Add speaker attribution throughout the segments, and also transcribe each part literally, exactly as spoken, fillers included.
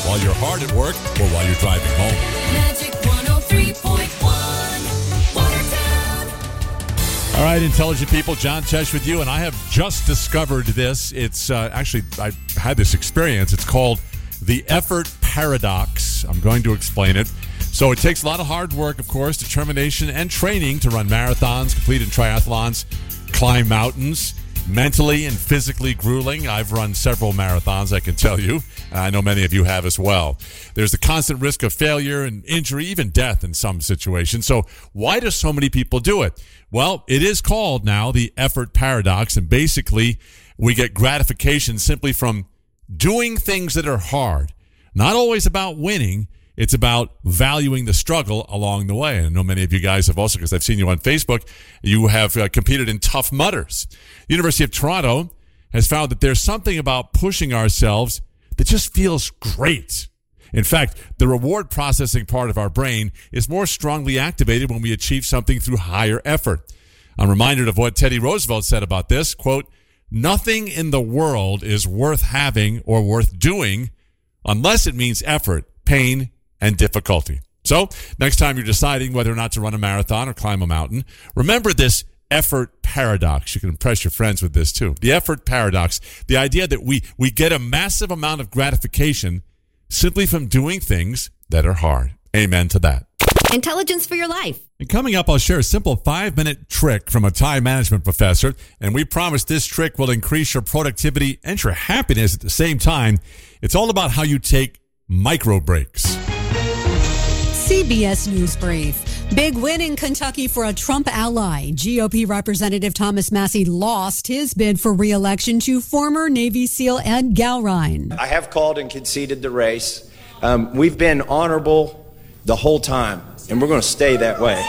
Speaker 1: while you're hard at work or while you're driving home.
Speaker 2: Magic one oh three point one, Watertown.
Speaker 1: All right, intelligent people, John Tesh with you, and I have just discovered this. It's uh, actually, I had this experience. It's called the effort paradox. I'm going to explain it. So it takes a lot of hard work, of course, determination, and training to run marathons, complete in triathlons, climb mountains. Mentally and physically grueling. I've run several marathons, I can tell you. I know many of you have as well. There's the constant risk of failure and injury, even death in some situations. So why do so many people do it? Well, it is called now the effort paradox, and basically we get gratification simply from doing things that are hard. Not always about winning. It's about valuing the struggle along the way. And I know many of you guys have also, because I've seen you on Facebook, you have uh, competed in Tough Mudders. The University of Toronto has found that there's something about pushing ourselves that just feels great. In fact, the reward processing part of our brain is more strongly activated when we achieve something through higher effort. I'm reminded of what Teddy Roosevelt said about this, quote, "Nothing in the world is worth having or worth doing unless it means effort, pain, and difficulty." So, next time you're deciding whether or not to run a marathon or climb a mountain, remember this effort paradox. You can impress your friends with this too. The effort paradox, the idea that we, we get a massive amount of gratification simply from doing things that are hard. Amen to that.
Speaker 3: Intelligence for your life.
Speaker 1: And coming up, I'll share a simple five-minute trick from a time management professor, and we promise this trick will increase your productivity and your happiness at the same time. It's all about how you take micro breaks.
Speaker 4: C B S News Brief. Big win in Kentucky for a Trump ally. G O P Representative Thomas Massie lost his bid for re-election to former Navy SEAL Ed Galrine.
Speaker 5: I have called and conceded the race. Um, we've been honorable the whole time, and we're going to stay that way.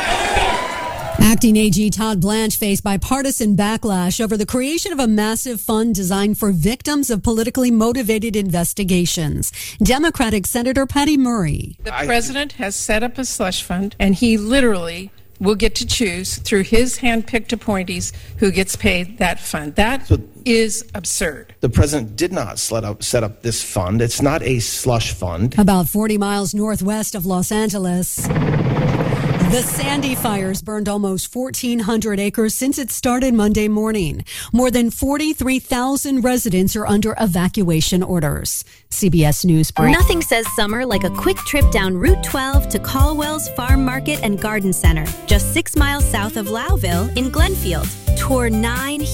Speaker 4: Acting A G Todd Blanche faced bipartisan backlash over the creation of a massive fund designed for victims of politically motivated investigations. Democratic Senator Patty Murray.
Speaker 6: The president has set up a slush fund, and he literally will get to choose through his hand-picked appointees who gets paid that fund. That
Speaker 7: So
Speaker 6: is absurd.
Speaker 7: the president did not set up, set up this fund. It's not a slush fund.
Speaker 4: About forty miles northwest of Los Angeles. The Sandy fires burned almost fourteen hundred acres since it started Monday morning. More than forty-three thousand residents are under evacuation orders. C B S News Brief.
Speaker 3: Nothing says summer like a quick trip down Route twelve to Caldwell's Farm Market and Garden Center, just six miles south of Lowville in Glenfield. Tour nine